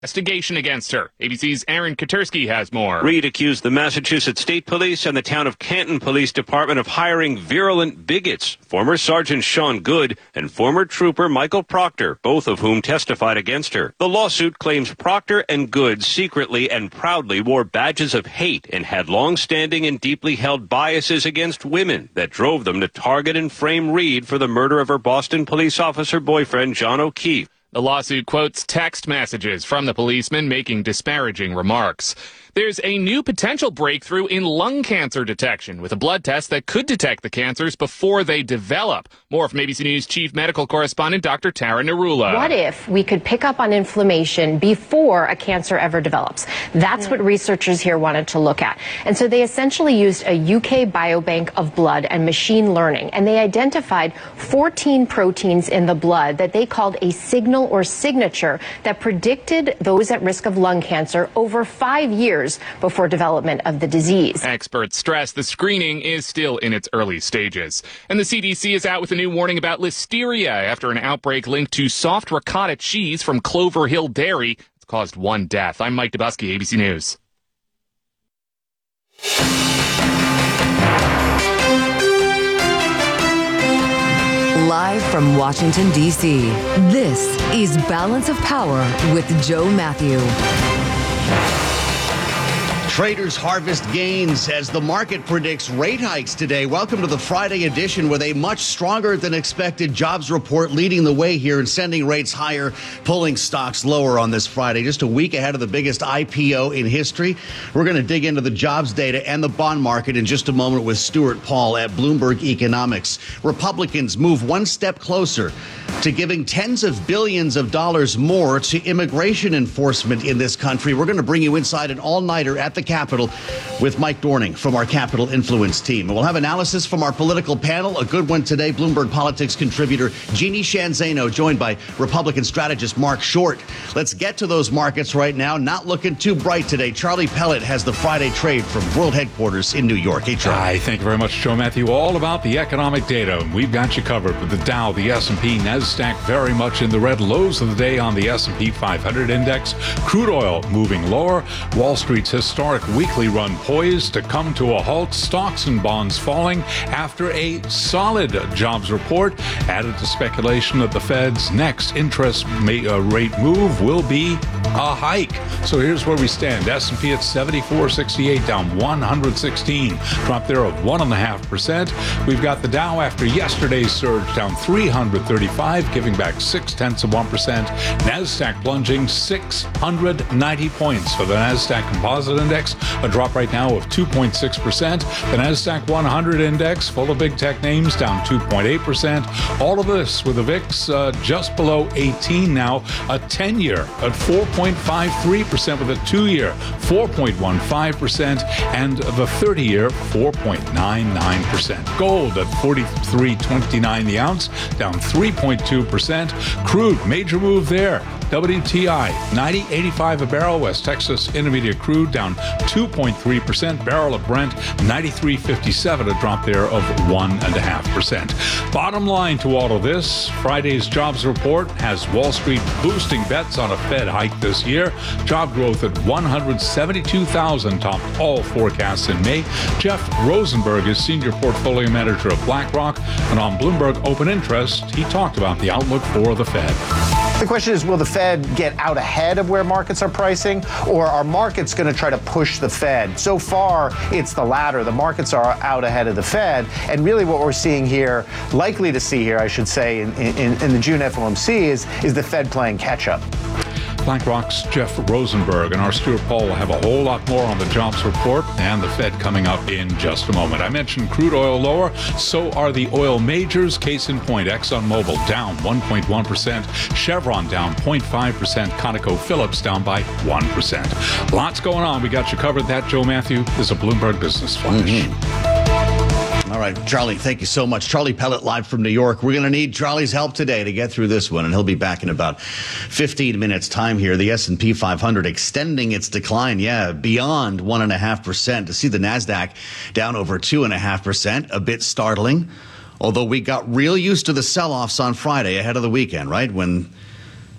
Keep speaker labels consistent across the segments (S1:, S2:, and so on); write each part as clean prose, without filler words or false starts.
S1: Investigation against her. ABC's Aaron Katersky has more.
S2: Reed accused the Massachusetts State Police and the town of Canton Police Department of hiring virulent bigots. Former Sergeant Sean Good and former Trooper Michael Proctor, both of whom testified against her. The lawsuit claims Proctor and Good secretly and proudly wore badges of hate and had long-standing and deeply held biases against women that drove them to target and frame Reed for the murder of her Boston police officer boyfriend, John O'Keefe.
S1: The lawsuit quotes text messages from the policeman making disparaging remarks. There's a new potential breakthrough in lung cancer detection with a blood test that could detect the cancers before they develop. More from ABC News Chief Medical Correspondent Dr. Tara Narula.
S3: What if we could pick up on inflammation before a cancer ever develops? That's what researchers here wanted to look at. And so they essentially used a UK biobank of blood and machine learning, and they identified 14 proteins in the blood that they called a signal or signature that predicted those at risk of lung cancer over 5 years before development of the disease.
S1: Experts stress the screening is still in its early stages. And the CDC is out with a new warning about listeria after an outbreak linked to soft ricotta cheese from Clover Hill Dairy. It's caused 1 death. I'm Mike Dubusky, ABC News.
S4: Live from Washington, D.C., this is Balance of Power with Joe Matthew.
S5: Traders harvest gains as the market predicts rate hikes today. Welcome to the Friday edition with a much stronger than expected jobs report leading the way here and sending rates higher, pulling stocks lower on this Friday, just a week ahead of the biggest IPO in history. We're going to dig into the jobs data and the bond market in just a moment with Stuart Paul at Bloomberg Economics. Republicans move one step closer to giving tens of billions of dollars more to immigration enforcement in this country. We're going to bring you inside an all-nighter at the Capitol with Mike Dorning from our Capitol Influence team. And we'll have analysis from our political panel, a good one today. Bloomberg Politics contributor Jeannie Shanzano, joined by Republican strategist Mark Short. Let's get to those markets right now. Not looking too bright today. Charlie Pellet has the Friday trade from World Headquarters in New York. Hey, Charlie.
S6: Hi, thank you very much, Joe Matthew. All about the economic data. We've got you covered with the Dow, the S&P, NASDAQ very much in the red. Lows of the day on the S&P 500 index. Crude oil moving lower. Wall Street's historic weekly run poised to come to a halt. Stocks and bonds falling after a solid jobs report, added to speculation that the Fed's next interest rate move will be a hike. So here's where we stand. S&P at 74.68, down 116, drop there of 1.5%. We've got the Dow after yesterday's surge down 335, giving back 0.6%. NASDAQ plunging 690 points for the NASDAQ Composite Index, a drop right now of 2.6%. The NASDAQ 100 Index, full of big tech names, down 2.8%. All of this with the VIX just below 18 now, a 10-year at 4.53%, with a 2-year 4.15%, and the 30-year 4.99%. Gold at $43.29 the ounce, down 3.2%. Crude, major move there. WTI, $90.85 a barrel. West Texas Intermediate crude down 2.3%. Barrel of Brent, $93.57, a drop there of 1.5%. Bottom line to all of this, Friday's jobs report has Wall Street boosting bets on a Fed hike this year. Job growth at 172,000 topped all forecasts in May. Jeff Rosenberg is senior portfolio manager of BlackRock, and on Bloomberg Open Interest, he talked about the outlook for the Fed.
S7: The question is, will the Fed get out ahead of where markets are pricing, or are markets going to try to push the Fed? So far, it's the latter. The markets are out ahead of the Fed, and really what we're seeing here, likely to see here, I should say, in the June FOMC is the Fed playing catch-up.
S6: BlackRock's Jeff Rosenberg and our Stuart Paul will have a whole lot more on the jobs report and the Fed coming up in just a moment. I mentioned crude oil lower, so are the oil majors. Case in point, ExxonMobil down 1.1%, Chevron down 0.5%, ConocoPhillips down by 1%. Lots going on. We got you covered. That, Joe Matthew, is a Bloomberg Business Flash.
S5: All right, Charlie, thank you so much. Charlie Pellet live from New York. We're going to need Charlie's help today to get through this one, and he'll be back in about 15 minutes' time here. The S&P 500 extending its decline, beyond 1.5%. To see the NASDAQ down over 2.5%, a bit startling. Although we got real used to the sell-offs on Friday ahead of the weekend, right? When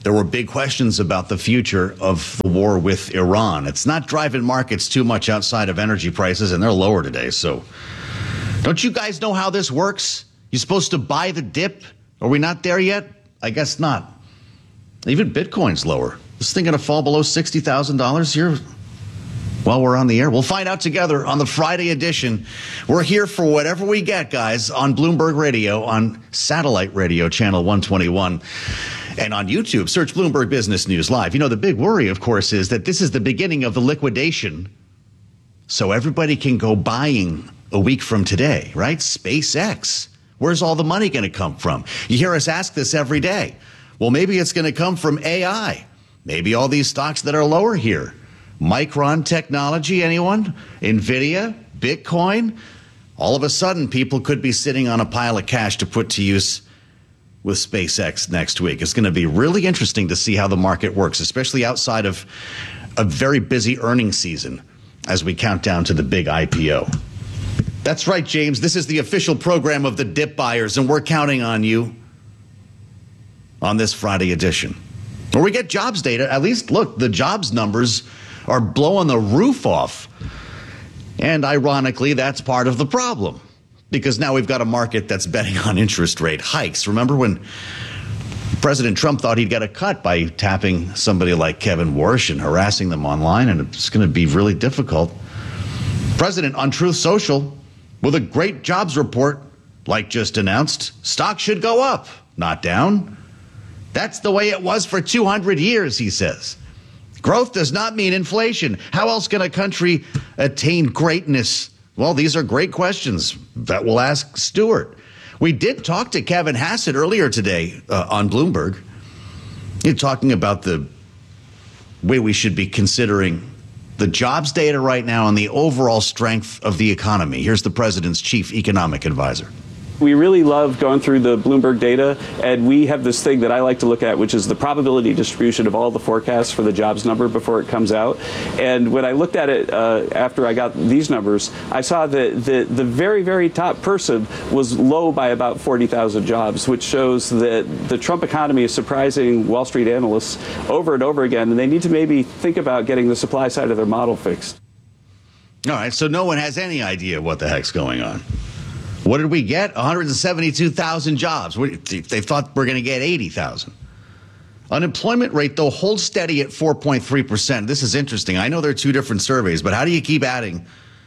S5: There were big questions about the future of the war with Iran. It's not driving markets too much outside of energy prices, and they're lower today. So don't you guys know how this works? You're supposed to buy the dip. Are we not there yet? I guess not. Even Bitcoin's lower. This thing going to fall below $60,000 here while we're on the air? We'll find out together on the Friday edition. We're here for whatever we get, guys, on Bloomberg Radio, on satellite radio, channel 121. And on YouTube, search Bloomberg Business News Live. You know, the big worry, of course, is that this is the beginning of the liquidation. So everybody can go buying a week from today, right? SpaceX. Where's all the money going to come from? You hear us ask this every day. Well, maybe it's going to come from AI. Maybe all these stocks that are lower here. Micron Technology, anyone? NVIDIA? Bitcoin? All of a sudden, people could be sitting on a pile of cash to put to use with SpaceX next week. It's going to be really interesting to see how the market works, especially outside of a very busy earnings season as we count down to the big IPO. That's right, James. This is the official program of the Dip Buyers, and we're counting on you on this Friday edition. Where we get jobs data. At least, look, the jobs numbers are blowing the roof off. And ironically, that's part of the problem. Because now we've got a market that's betting on interest rate hikes. Remember when President Trump thought he'd get a cut by tapping somebody like Kevin Warsh and harassing them online, and it's going to be really difficult. President on Truth Social with a great jobs report, like just announced, stocks should go up, not down. That's the way it was for 200 years, he says. Growth does not mean inflation. How else can a country attain greatness? Well, these are great questions that we'll ask Stuart. We did talk to Kevin Hassett earlier today on Bloomberg. He's talking about the way we should be considering the jobs data right now and the overall strength of the economy. Here's the president's chief economic advisor.
S8: We really love going through the Bloomberg data, and we have this thing that I like to look at, which is the probability distribution of all the forecasts for the jobs number before it comes out. And when I looked at it after I got these numbers, I saw that the very, very top person was low by about 40,000 jobs, which shows that the Trump economy is surprising Wall Street analysts over and over again, and they need to maybe think about getting the supply side of their model fixed.
S5: All right, so no one has any idea what the heck's going on. What did we get? 172,000 jobs. They thought we're going to get 80,000. Unemployment rate, though, holds steady at 4.3%. This is interesting. I know there are two different surveys, but how do you keep adding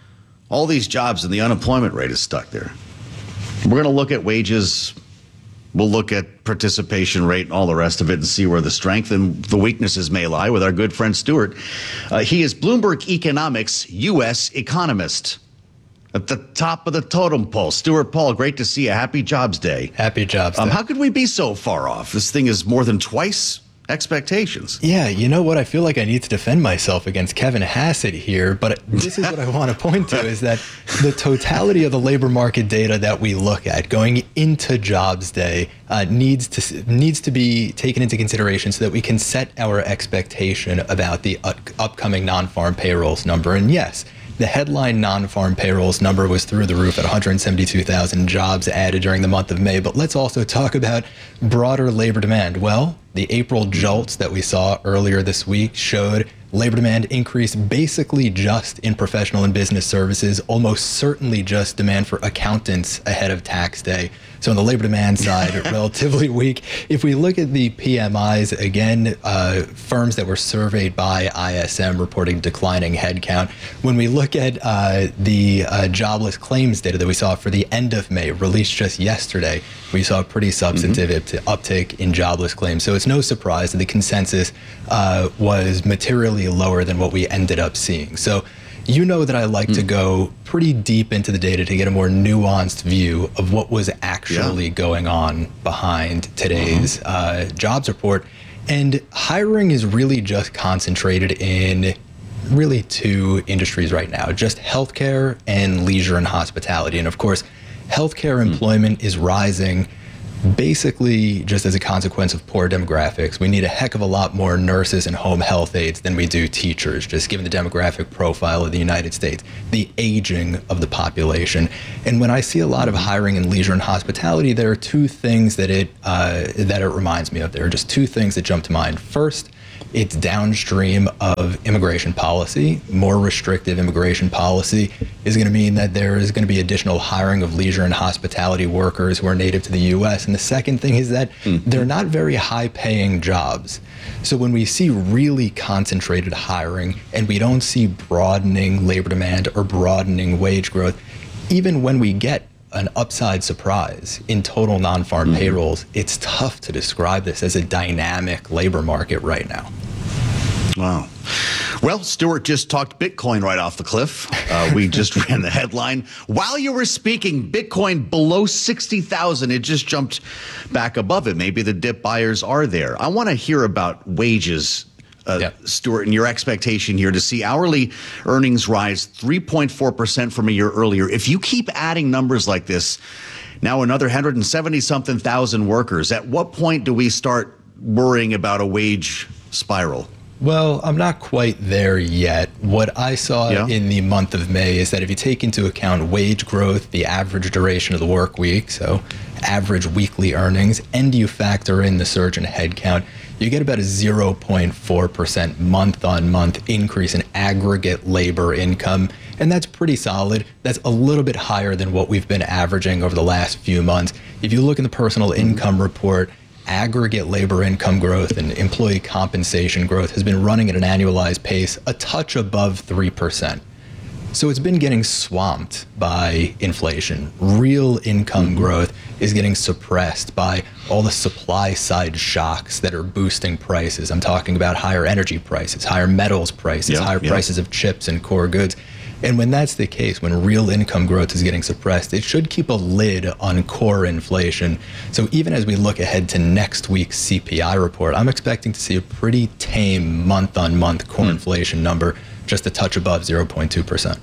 S5: all these jobs and the unemployment rate is stuck there? We're going to look at wages. We'll look at participation rate and all the rest of it and see where the strength and the weaknesses may lie with our good friend Stuart. He is Bloomberg Economics U.S. economist. At the top of the totem pole. Stuart Paul, great to see you. Happy Jobs Day.
S9: Happy Jobs Day.
S5: How could we be so far off? This thing is more than twice expectations.
S9: Yeah, you know what? I feel like I need to defend myself against Kevin Hassett here, but this is what I want to point to is that the totality of the labor market data that we look at going into Jobs Day needs to be taken into consideration so that we can set our expectation about the upcoming non-farm payrolls number. And yes, the headline non-farm payrolls number was through the roof at 172,000 jobs added during the month of May. But let's also talk about broader labor demand. Well, the April jolts that we saw earlier this week showed labor demand increase basically just in professional and business services, almost certainly just demand for accountants ahead of tax day. So on the labor demand side, relatively weak. If we look at the PMIs, again, firms that were surveyed by ISM reporting declining headcount. When we look at the jobless claims data that we saw for the end of May, released just yesterday, we saw a pretty substantive uptick in jobless claims. So it's no surprise that the consensus was materially lower than what we ended up seeing. So you know that I like to go pretty deep into the data to get a more nuanced view of what was actually going on behind today's jobs report. And hiring is really just concentrated in really two industries right now, just healthcare and leisure and hospitality. And of course, healthcare employment is rising basically just as a consequence of poor demographics. We need a heck of a lot more nurses and home health aides than we do teachers, just given the demographic profile of the United States, the aging of the population. And when I see a lot of hiring in leisure and hospitality, there are two things that it reminds me of. There are just two things that jump to mind. First, it's downstream of immigration policy. More restrictive immigration policy is going to mean that there is going to be additional hiring of leisure and hospitality workers who are native to the U.S. And the second thing is that they're not very high-paying jobs. So when we see really concentrated hiring and we don't see broadening labor demand or broadening wage growth, even when we get an upside surprise in total non-farm payrolls, it's tough to describe this as a dynamic labor market right now.
S5: Wow. Well, Stuart just talked Bitcoin right off the cliff. We just ran the headline. While you were speaking, Bitcoin below 60,000. It just jumped back above it. Maybe the dip buyers are there. I want to hear about wages, Stuart, and your expectation here to see hourly earnings rise 3.4% from a year earlier. If you keep adding numbers like this, now another 170-something thousand workers, at what point do we start worrying about a wage spiral?
S9: Well, I'm not quite there yet. What I saw in the month of May is that if you take into account wage growth, the average duration of the work week, so average weekly earnings, and you factor in the surge in headcount, you get about a 0.4% month-on-month increase in aggregate labor income, and that's pretty solid. That's a little bit higher than what we've been averaging over the last few months. If you look in the personal income report, aggregate labor income growth and employee compensation growth has been running at an annualized pace a touch above 3%. So it's been getting swamped by inflation. Real income growth is getting suppressed by all the supply side shocks that are boosting prices. I'm talking about higher energy prices, higher metals prices, higher prices of chips and core goods. And when that's the case, when real income growth is getting suppressed, it should keep a lid on core inflation. So even as we look ahead to next week's CPI report, I'm expecting to see a pretty tame month-on-month core inflation number, just a touch above 0.2%.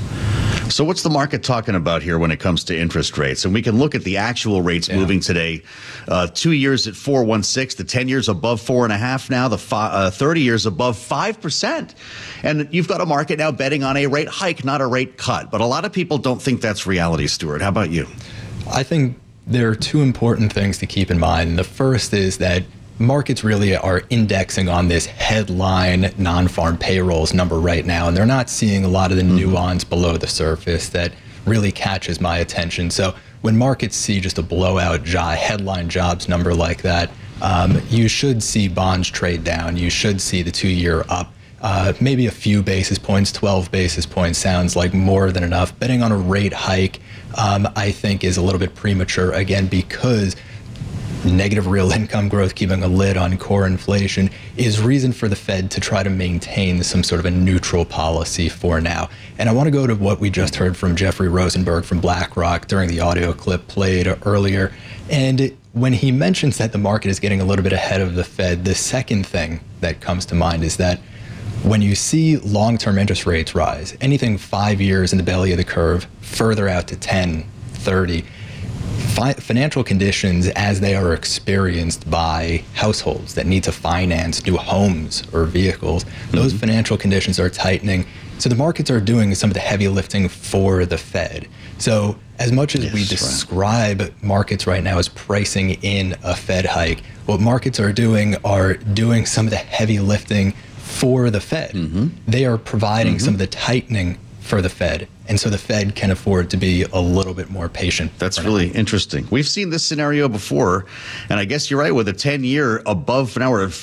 S5: So what's the market talking about here when it comes to interest rates? And we can look at the actual rates moving today. 2 years at 4.16, the 10 years above 4.5 now, the 30 years above 5%. And you've got a market now betting on a rate hike, not a rate cut. But a lot of people don't think that's reality, Stuart. How about you?
S9: I think there are two important things to keep in mind. The first is that markets really are indexing on this headline non-farm payrolls number right now, and they're not seeing a lot of the nuance below the surface that really catches my attention. So when markets see just a blowout headline jobs number like that, you should see bonds trade down. You should see the 2-year up. Maybe a few basis points, 12 basis points sounds like more than enough. Betting on a rate hike, I think, is a little bit premature, again, because negative real income growth, keeping a lid on core inflation, is reason for the Fed to try to maintain some sort of a neutral policy for now. And I want to go to what we just heard from Jeffrey Rosenberg from BlackRock during the audio clip played earlier. And when he mentions that the market is getting a little bit ahead of the Fed, the second thing that comes to mind is that when you see long-term interest rates rise, anything 5 years in the belly of the curve, further out to 10, 30, financial conditions as they are experienced by households that need to finance new homes or vehicles, those financial conditions are tightening. So the markets are doing some of the heavy lifting for the Fed. So as much as we describe markets right now as pricing in a Fed hike, what markets are doing some of the heavy lifting for the Fed. They are providing some of the tightening for the Fed. And so the Fed can afford to be a little bit more patient.
S5: That's really interesting. We've seen this scenario before, and I guess you're right, with a 10-year above, now we're at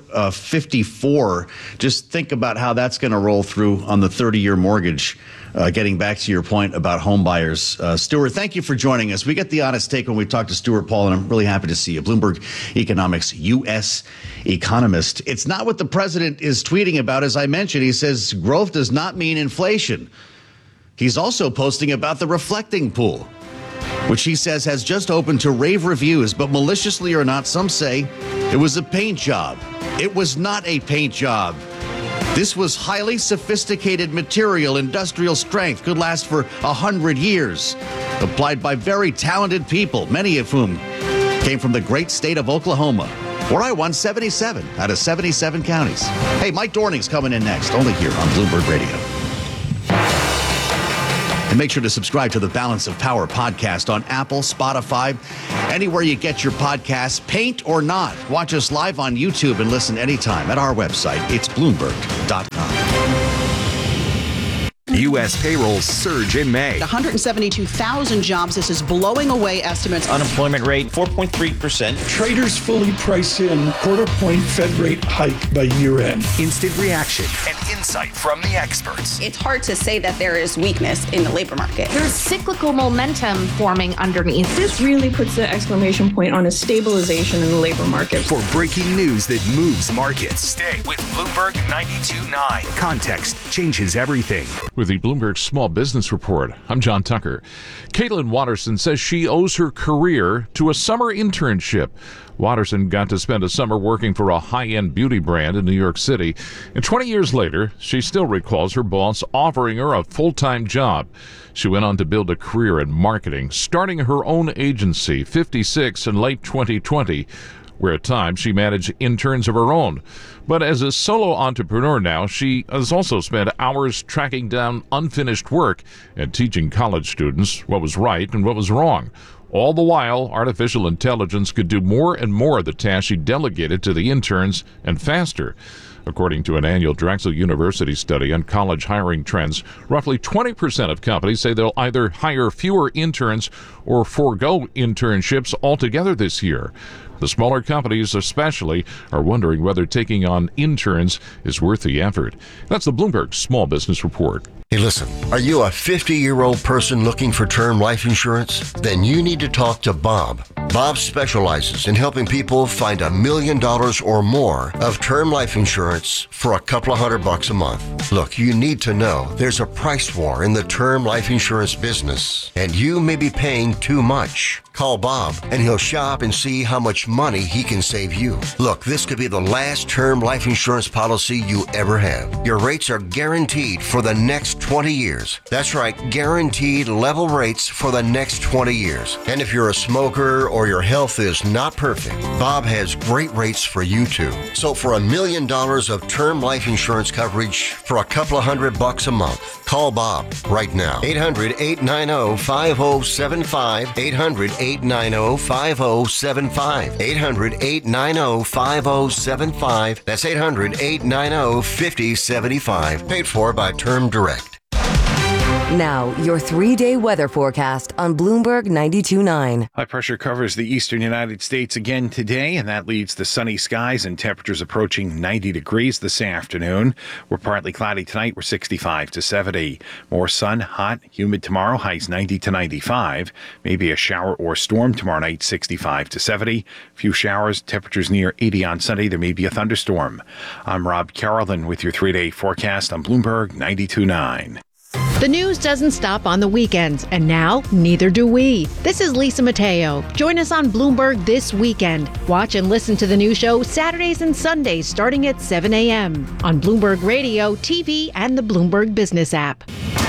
S5: 4.54. Just think about how that's going to roll through on the 30-year mortgage. Getting back to your point about home buyers. Stuart, thank you for joining us. We get the honest take when we talk to Stuart Paul, and I'm really happy to see you. Bloomberg Economics U.S. economist. It's not what the president is tweeting about. As I mentioned, he says growth does not mean inflation. He's also posting about the reflecting pool, which he says has just opened to rave reviews, but maliciously or not, some say it was a paint job. It was not a paint job. This was highly sophisticated material, industrial strength, could last for 100 years, applied by very talented people, many of whom came from the great state of Oklahoma, where I won 77 out of 77 counties. Hey, Mike Dorning's coming in next, only here on Bloomberg Radio. And make sure to subscribe to the Balance of Power podcast on Apple, Spotify, anywhere you get your podcasts, paint or not. Watch us live on YouTube and listen anytime at our website. It's Bloomberg.com.
S10: U.S. payrolls surge in May.
S11: 172,000 jobs. This is blowing away estimates.
S12: Unemployment rate, 4.3%.
S13: Traders fully price in quarter-point Fed rate hike by year-end.
S10: Instant reaction and insight from the experts.
S11: It's hard to say that there is weakness in the labor market.
S14: There's cyclical momentum forming underneath.
S15: This really puts the exclamation point on a stabilization in the labor market.
S10: For breaking news that moves markets, stay with Bloomberg 92.9. Context changes everything.
S6: With the Bloomberg Small Business Report, I'm John Tucker. Caitlin Watterson says she owes her career to a summer internship. Watterson got to spend a summer working for a high-end beauty brand in New York City. And 20 years later, she still recalls her boss offering her a full-time job. She went on to build a career in marketing, starting her own agency, 56, in late 2020, where at times she managed interns of her own. But as a solo entrepreneur now, she has also spent hours tracking down unfinished work and teaching college students what was right and what was wrong. All the while, artificial intelligence could do more and more of the tasks she delegated to the interns and faster. According to an annual Drexel University study on college hiring trends, roughly 20% of companies say they'll either hire fewer interns or forego internships altogether this year. The smaller companies especially are wondering whether taking on interns is worth the effort. That's the Bloomberg Small Business Report.
S16: Hey, listen, are you a 50-year-old person looking for term life insurance? Then you need to talk to Bob. Bob specializes in helping people find $1 million or more of term life insurance for a couple of $100 a month. Look, you need to know there's a price war in the term life insurance business, and you may be paying too much. Call Bob, and he'll shop and see how much money he can save you. Look, this could be the last term life insurance policy you ever have. Your rates are guaranteed for the next 20 years. That's right, guaranteed level rates for the next 20 years. And if you're a smoker or your health is not perfect, Bob has great rates for you too. So for $1 million of term life insurance coverage for a couple of $100 a month, call Bob right now. 800-890-5075. 800-890-5075. 800-890-5075. That's 800-890-5075. Paid for by Term Direct.
S4: Now, your 3-day weather forecast on Bloomberg 92.9.
S17: High pressure covers the eastern United States again today, and that leads to sunny skies and temperatures approaching 90 degrees this afternoon. We're partly cloudy tonight. We're 65 to 70. More sun, hot, humid tomorrow, highs 90 to 95. Maybe a shower or storm tomorrow night, 65 to 70. Few showers, temperatures near 80 on Sunday. There may be a thunderstorm. I'm Rob Carrollton with your 3-day forecast on Bloomberg 92.9.
S18: The news doesn't stop on the weekends, and now neither do we. This is Lisa Mateo. Join us on Bloomberg this weekend. Watch and listen to the new show Saturdays and Sundays starting at 7 a.m. on Bloomberg Radio, TV, and the Bloomberg Business app.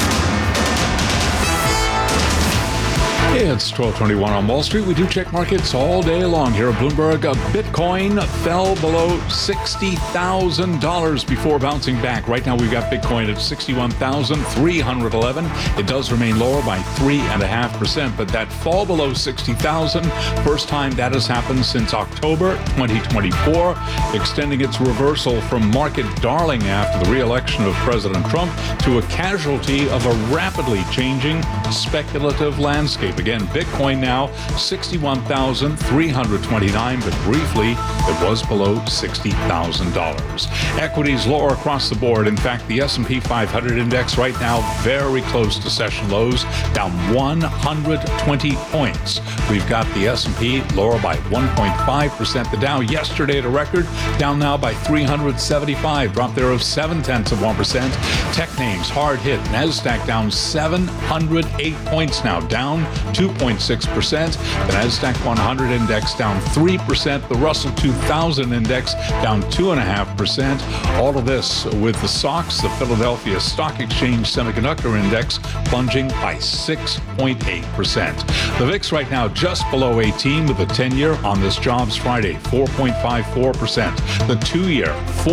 S6: It's 12:21 on Wall Street. We do check markets all day long here at Bloomberg. Bitcoin fell below $60,000 before bouncing back. Right now we've got Bitcoin at $61,311. It does remain lower by 3.5%, but that fall below $60,000, first time that has happened since October 2024, extending its reversal from market darling after the re-election of President Trump to a casualty of a rapidly changing speculative landscape. Again, Bitcoin now $61,329, but briefly it was below $60,000. Equities lower across the board. In fact, the S&P 500 index right now very close to session lows, down 120 points. We've got the S&P lower by 1.5%. The Dow yesterday at a record, down now by 375, drop there of 0.7%. Tech names hard hit. NASDAQ down 708 points now, down 2.6%. The NASDAQ 100 index down 3%. The Russell 2000 index down 2.5%. All of this with the SOX, the Philadelphia Stock Exchange Semiconductor Index, plunging by 6.8%. The VIX right now just below 18 with the 10-year on this Jobs Friday, 4.54%. The 2-year,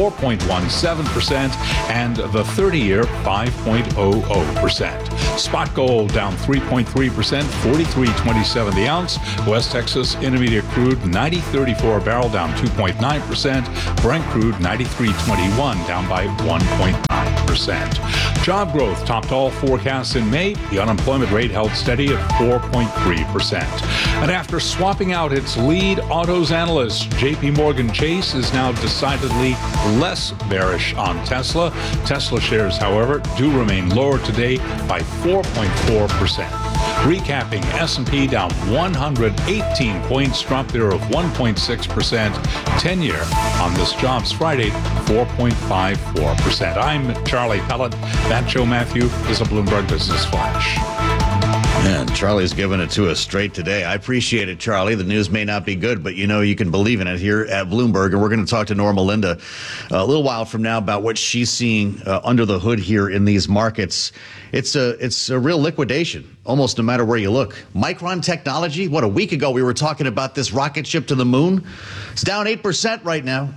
S6: 4.17%, and the 30-year, 5.00%. Spot gold down 3.3%, 43.27 the ounce. West Texas Intermediate crude 90.34 a barrel, down 2.9%. Brent crude 93.21, down by 1.9%. Job growth topped all forecasts in May. The unemployment rate held steady at 4.3%. And after swapping out its lead autos analyst, J.P. Morgan Chase is now decidedly less bearish on Tesla. Tesla shares, however, do remain lower today by 4.4%. Recapping, S&P down 118 points, drop there of 1.6%. 10-year on this Jobs Friday, 4.54%. I'm Charlie Pellet. That Joe Matthew is a Bloomberg Business Flash.
S5: Man, Charlie's giving it to us straight today. I appreciate it, Charlie. The news may not be good, but you can believe in it here at Bloomberg. And we're going to talk to Norma Linda a little while from now about what she's seeing under the hood here in these markets. It's a real liquidation, almost no matter where you look. Micron Technology, a week ago we were talking about this rocket ship to the moon. It's down 8% right now.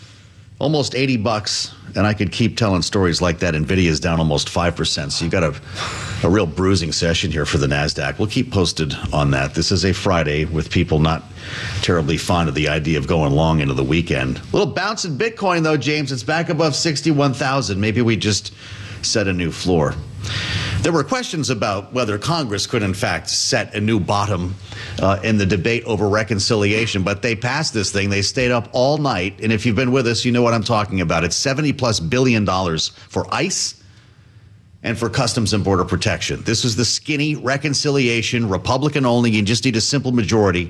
S5: Almost $80, and I could keep telling stories like that. Nvidia's down almost 5%, so you got a real bruising session here for the NASDAQ. We'll keep posted on that. This is a Friday with people not terribly fond of the idea of going long into the weekend. A little bounce in Bitcoin, though, James. It's back above 61,000. Maybe we just set a new floor. There were questions about whether Congress could, in fact, set a new bottom in the debate over reconciliation, but they passed this thing. They stayed up all night, and if you've been with us, you know what I'm talking about. It's $70+ billion for ICE and for Customs and Border Protection. This is the skinny reconciliation, Republican only. You just need a simple majority.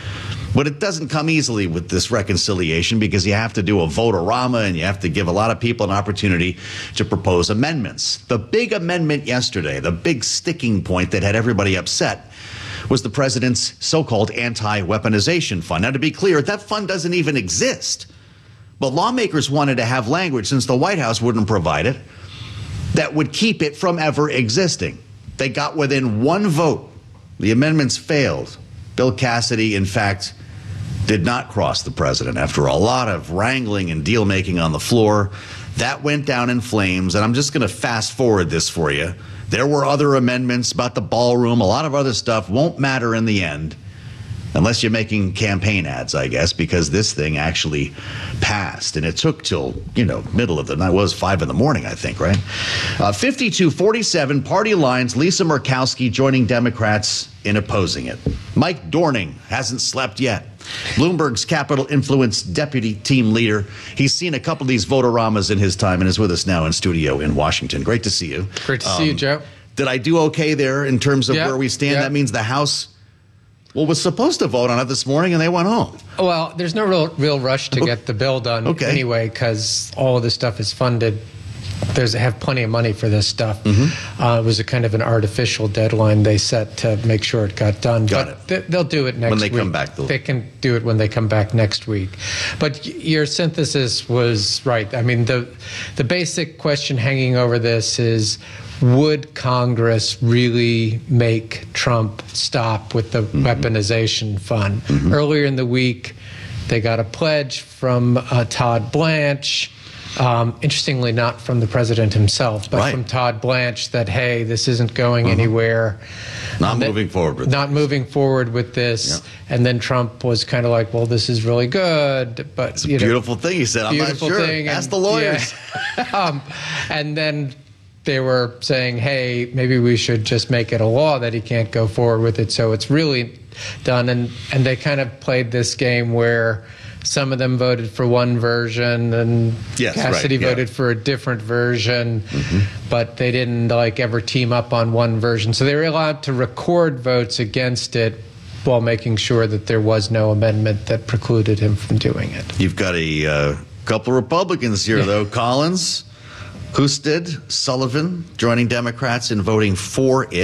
S5: But it doesn't come easily with this reconciliation because you have to do a vote-a-rama and you have to give a lot of people an opportunity to propose amendments. The big amendment yesterday, the big sticking point that had everybody upset, was the president's so-called anti-weaponization fund. Now, to be clear, that fund doesn't even exist. But lawmakers wanted to have language, since the White House wouldn't provide it, that would keep it from ever existing. They got within one vote. The amendments failed. Bill Cassidy, in fact, did not cross the president after a lot of wrangling and deal-making on the floor. That went down in flames, and I'm just going to fast forward this for you. There were other amendments about the ballroom, a lot of other stuff. Won't matter in the end, unless you're making campaign ads, I guess, because this thing actually passed. And it took till, middle of the night. It was 5 in the morning, I think, right? 52-47, party lines. Lisa Murkowski joining Democrats in opposing it. Mike Dorning hasn't slept yet. Bloomberg's Capital Influence deputy team leader. He's seen a couple of these vote-a-ramas in his time and is with us now in studio in Washington. Great to see you.
S19: Great to see you, Joe.
S5: Did I do okay there in terms of where we stand? That means the House was supposed to vote on it this morning, and they went home.
S19: Well, there's no real rush to get the bill done anyway, because all of this stuff is funded. They have plenty of money for this stuff. It was a kind of an artificial deadline they set to make sure it got done. They'll do it next week.
S5: When they come back.
S19: They can do it when they come back next week. But your synthesis was right. I mean, the basic question hanging over this is, would Congress really make Trump stop with the weaponization fund? Earlier in the week, they got a pledge from Todd Blanche. Interestingly, not from the president himself, but from Todd Blanche, that, hey, this isn't going anywhere.
S5: Not moving forward with
S19: this. Yep. And then Trump was kind of like, well, this is really good. But
S5: it's a beautiful thing, he said. I'm not sure. Ask the lawyers.
S19: Yeah. And then they were saying, hey, maybe we should just make it a law that he can't go forward with it. So it's really done. And they kind of played this game where some of them voted for one version and Cassidy voted for a different version, but they didn't ever team up on one version. So they were allowed to record votes against it while making sure that there was no amendment that precluded him from doing it.
S5: You've got a couple of Republicans here, though. Collins, Husted, Sullivan joining Democrats in voting for it.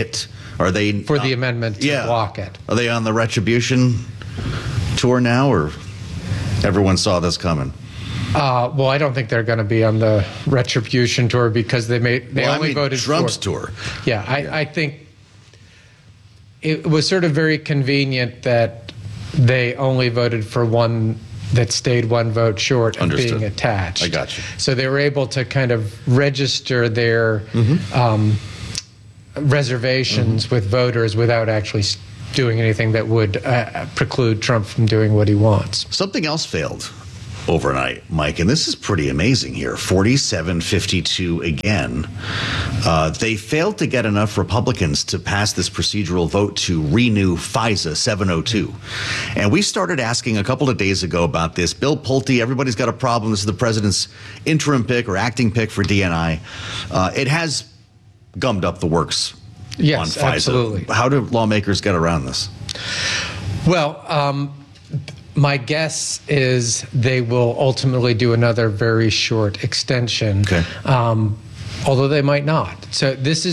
S5: Are they
S19: for the amendment to block it?
S5: Are they on the retribution tour now, or everyone saw this coming?
S19: Well, I don't think they're going to be on the retribution tour because they voted
S5: Trump's
S19: for
S5: tour.
S19: Yeah, I think it was sort of very convenient that they only voted for one that stayed one vote short of being attached.
S5: I got you.
S19: So they were able to kind of register their reservations with voters without actually doing anything that would preclude Trump from doing what he wants.
S5: Something else failed overnight, Mike, and this is pretty amazing here. 47-52 again. They failed to get enough Republicans to pass this procedural vote to renew FISA 702. And we started asking a couple of days ago about this. Bill Pulte, everybody's got a problem. This is the president's interim pick or acting pick for DNI. It has gummed up the works on FISA.
S19: Absolutely.
S5: How do lawmakers get around this?
S19: Well, my guess is they will ultimately do another very short extension, although they might not. So this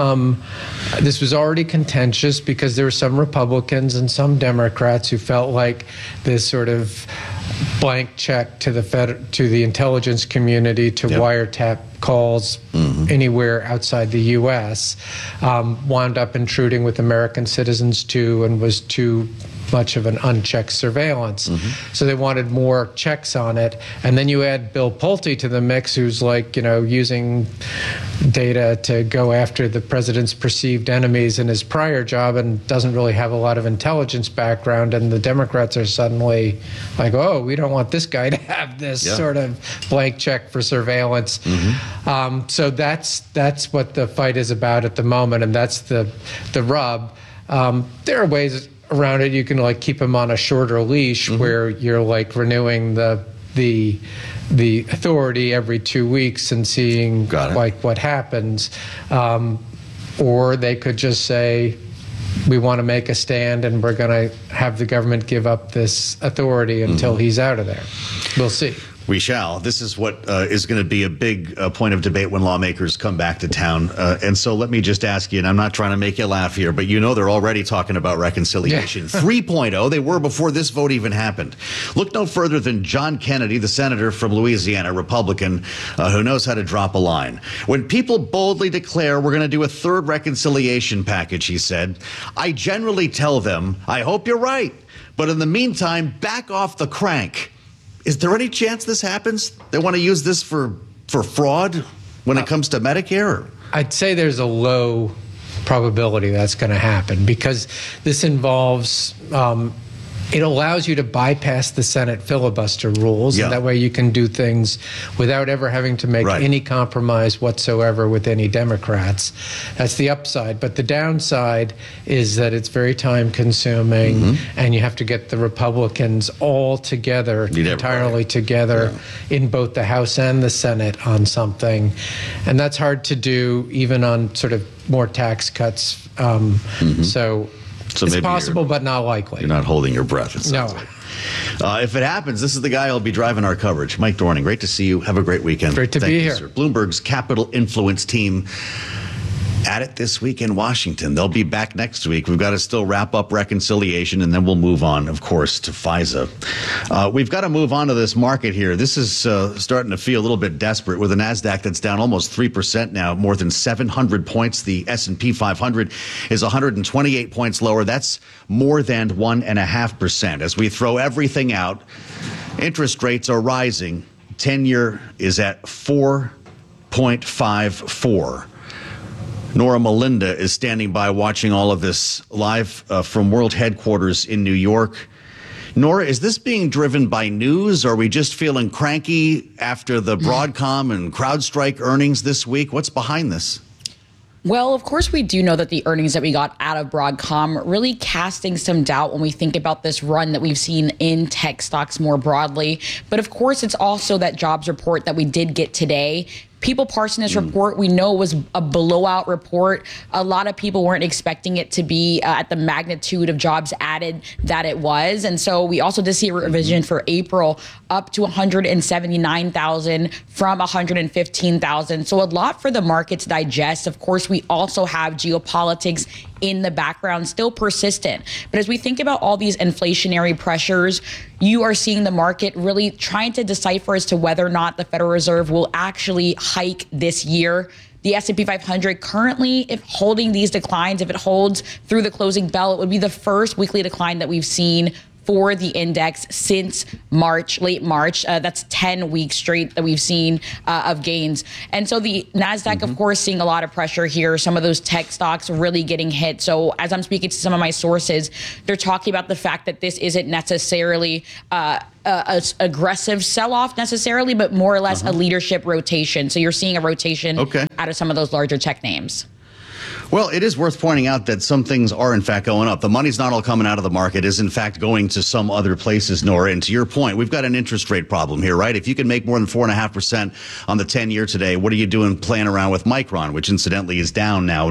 S19: was already contentious because there were some Republicans and some Democrats who felt like this sort of blank check to the intelligence community to wiretap calls anywhere outside the U.S. Wound up intruding with American citizens too, and was too much of an unchecked surveillance. So they wanted more checks on it. And then you add Bill Pulte to the mix, who's using data to go after the president's perceived enemies in his prior job and doesn't really have a lot of intelligence background. And the Democrats are suddenly like, oh, we don't want this guy to have this sort of blank check for surveillance. So that's what the fight is about at the moment. And that's the rub. There are ways around it. You can keep him on a shorter leash where you're renewing the authority every 2 weeks and seeing what happens. Or they could just say, we want to make a stand and we're going to have the government give up this authority until he's out of there. We'll see.
S5: We shall. This is what is going to be a big point of debate when lawmakers come back to town. And so let me just ask you, and I'm not trying to make you laugh here, but they're already talking about reconciliation. 3.0, they were before this vote even happened. Look no further than John Kennedy, the senator from Louisiana, Republican, who knows how to drop a line. When people boldly declare we're going to do a third reconciliation package, he said, I generally tell them, I hope you're right. But in the meantime, back off the crank. Is there any chance this happens? They want to use this for fraud when it comes to Medicare?
S19: I'd say there's a low probability that's going to happen because this involves it allows you to bypass the Senate filibuster rules, and that way you can do things without ever having to make any compromise whatsoever with any Democrats. That's the upside. But the downside is that it's very time-consuming, and you have to get the Republicans all together, entirely together, in both the House and the Senate on something. And that's hard to do even on sort of more tax cuts. So it's possible, but not likely.
S5: You're not holding your breath. It sounds like. If it happens, this is the guy who'll be driving our coverage. Mike Dorning, great to see you. Have a great weekend.
S19: Great to be here.
S5: Sir. Bloomberg's Capital Influence team at it this week in Washington. They'll be back next week. We've got to still wrap up reconciliation, and then we'll move on, of course, to FISA. We've got to move on to this market here. This is starting to feel a little bit desperate with a NASDAQ that's down almost 3% now, more than 700 points. The S&P 500 is 128 points lower. That's more than 1.5%. As we throw everything out, interest rates are rising. 10-year is at 4.54. Nora Melinda is standing by watching all of this live from World Headquarters in New York. Nora, is this being driven by news? Or are we just feeling cranky after the Broadcom and CrowdStrike earnings this week? What's behind this?
S20: Well, of course, we do know that the earnings that we got out of Broadcom really casting some doubt when we think about this run that we've seen in tech stocks more broadly. But of course, it's also that jobs report that we did get today. People parsing this report, we know it was a blowout report. A lot of people weren't expecting it to be at the magnitude of jobs added that it was. And so we also did see a revision for April up to 179,000 from 115,000. So a lot for the market to digest. Of course, we also have geopolitics in the background, still persistent. But as we think about all these inflationary pressures, you are seeing the market really trying to decipher as to whether or not the Federal Reserve will actually hike this year. The S&P 500 currently, if holding these declines, if it holds through the closing bell, it would be the first weekly decline that we've seen for the index since March, late March. That's 10 weeks straight that we've seen of gains. And so the NASDAQ, of course, seeing a lot of pressure here. Some of those tech stocks really getting hit. So as I'm speaking to some of my sources, they're talking about the fact that this isn't necessarily a aggressive sell-off necessarily, but more or less a leadership rotation. So you're seeing a rotation out of some of those larger tech names.
S5: Well, it is worth pointing out that some things are, in fact, going up. The money's not all coming out of the market. It is, in fact, going to some other places, Nora. And to your point, we've got an interest rate problem here, right? If you can make more than 4.5% on the 10-year today, what are you doing playing around with Micron, which incidentally is down now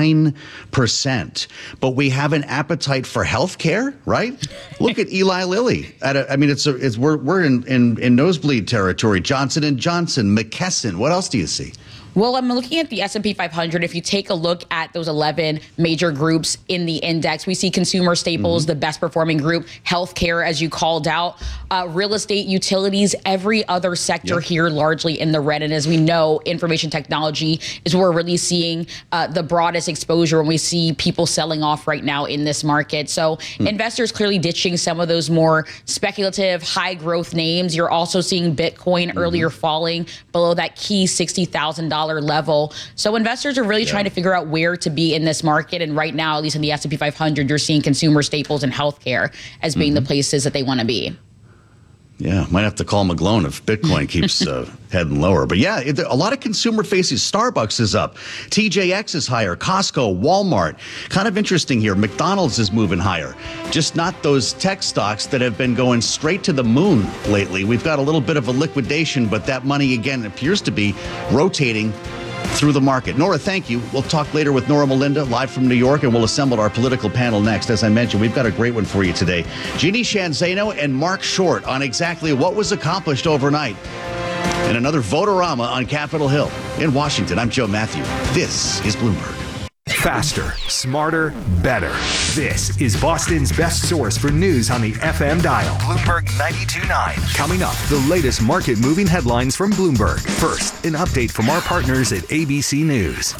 S5: 9%? But we have an appetite for healthcare, right? Look at Eli Lilly. We're in nosebleed territory. Johnson & Johnson, McKesson. What else do you see?
S20: Well, I'm looking at the S&P 500. If you take a look at those 11 major groups in the index, we see consumer staples, the best performing group, healthcare, as you called out, real estate, utilities, every other sector here largely in the red. And as we know, information technology is where we're really seeing the broadest exposure when we see people selling off right now in this market. So investors clearly ditching some of those more speculative, high growth names. You're also seeing Bitcoin earlier falling below that key $60,000 level. So investors are really trying to figure out where to be in this market. And right now, at least in the S&P 500, you're seeing consumer staples and healthcare as being the places that they want to be.
S5: Yeah, might have to call McGlone if Bitcoin keeps heading lower. But yeah, a lot of consumer faces. Starbucks is up. TJX is higher. Costco, Walmart. Kind of interesting here. McDonald's is moving higher. Just not those tech stocks that have been going straight to the moon lately. We've got a little bit of a liquidation, but that money, again, appears to be rotating through the market. Nora, thank you. We'll talk later with Nora Melinda live from New York, and we'll assemble our political panel next. As I mentioned, we've got a great one for you today. Jeannie Shanzano and Mark Short on exactly what was accomplished overnight in another Votorama on Capitol Hill in Washington. I'm Joe Matthew. This is Bloomberg.
S10: Faster, smarter, better. This is Boston's best source for news on the FM dial. Bloomberg 92.9. Coming up, the latest market-moving headlines from Bloomberg. First, an update from our partners at ABC News.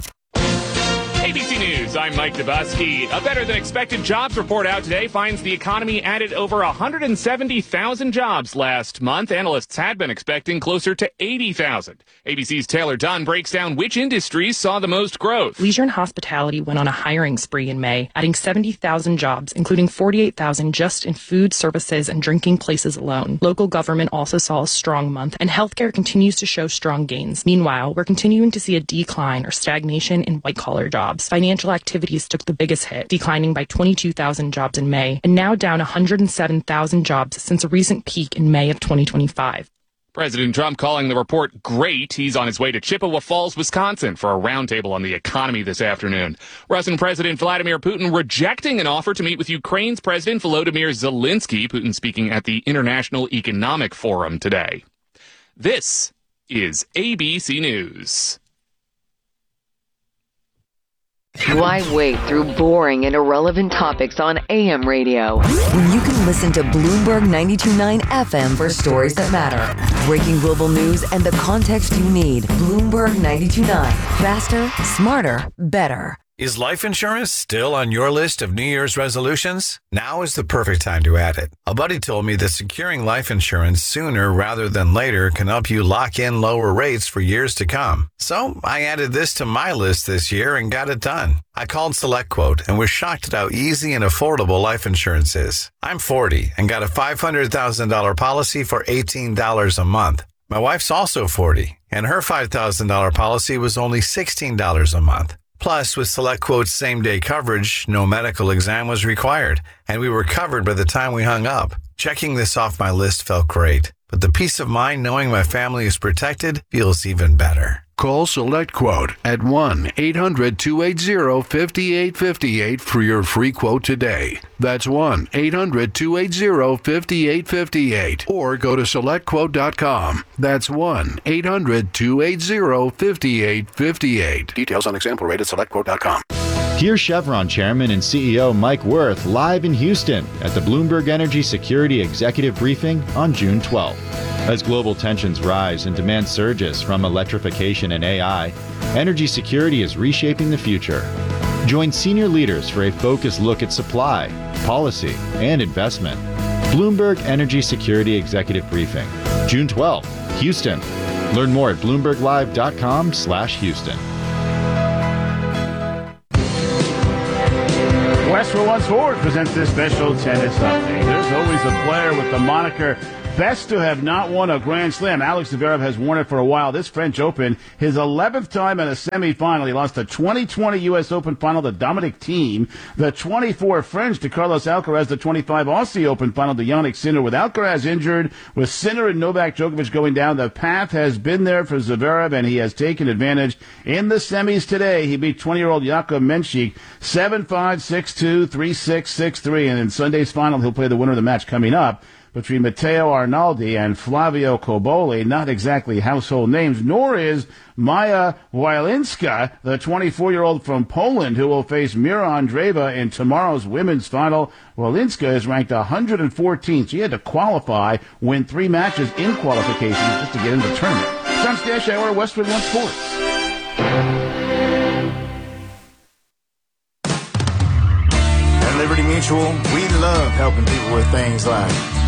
S1: ABC News, I'm Mike Dabusky. A better-than-expected jobs report out today finds the economy added over 170,000 jobs last month. Analysts had been expecting closer to 80,000. ABC's Taylor Dunn breaks down which industries saw the most growth.
S21: Leisure and hospitality went on a hiring spree in May, adding 70,000 jobs, including 48,000 just in food, services, and drinking places alone. Local government also saw a strong month, and healthcare continues to show strong gains. Meanwhile, we're continuing to see a decline or stagnation in white-collar jobs. Financial activities took the biggest hit, declining by 22,000 jobs in May, and now down 107,000 jobs since a recent peak in May of 2025.
S1: President Trump calling the report great. He's on his way to Chippewa Falls, Wisconsin for a roundtable on the economy this afternoon. Russian President Vladimir Putin rejecting an offer to meet with Ukraine's President Volodymyr Zelensky. Putin speaking at the International Economic Forum today. This is ABC News.
S4: Why wait through boring and irrelevant topics on AM radio when you can listen to Bloomberg 92.9 FM for stories that matter? Breaking global news and the context you need. Bloomberg 92.9. Faster, smarter, better.
S22: Is life insurance still on your list of New Year's resolutions? Now is the perfect time to add it. A buddy told me that securing life insurance sooner rather than later can help you lock in lower rates for years to come. So I added this to my list this year and got it done. I called SelectQuote and was shocked at how easy and affordable life insurance is. I'm 40 and got a $500,000 policy for $18 a month. My wife's also 40 and her $5,000 policy was only $16 a month. Plus, with SelectQuote's same-day coverage, no medical exam was required, and we were covered by the time we hung up. Checking this off my list felt great, but the peace of mind knowing my family is protected feels even better.
S23: Call SelectQuote at 1-800-280-5858 for your free quote today. That's 1-800-280-5858. Or go to SelectQuote.com. That's 1-800-280-5858. Details on example rate at SelectQuote.com.
S2: Hear Chevron Chairman and CEO Mike Wirth live in Houston at the Bloomberg Energy Security Executive Briefing on June 12th. As global tensions rise and demand surges from electrification and AI, energy security is reshaping the future. Join senior leaders for a focused look at supply, policy, and investment. Bloomberg Energy Security Executive Briefing, June 12th, Houston. Learn more at bloomberglive.com/Houston.
S3: Westwood One Sports presents this special tennis update. There's always a player with the moniker best to have not won a Grand Slam. Alex Zverev has won it for a while. This French Open, his 11th time in a semifinal. He lost the 2020 U.S. Open final to Dominic Thiem, the 24 French to Carlos Alcaraz, the 25 Aussie Open final to Jannik Sinner. With Alcaraz injured, with Sinner and Novak Djokovic going down, the path has been there for Zverev, and he has taken advantage. In the semis today, he beat 20-year-old Jakub Menchik 7-5, 6-2, 3-6, 6-3, and in Sunday's final, he'll play the winner of the match coming up between Matteo Arnaldi and Flavio Cobolli. Not exactly household names, nor is Maya Wilinska, the 24-year-old from Poland, who will face Mira Andreeva in tomorrow's women's final. Wilinska is ranked 114th. She had to qualify, win 3 matches in qualifications just to get into the tournament. John Stash Hour, Westwood One Sports.
S7: At Liberty Mutual, we love helping people with things like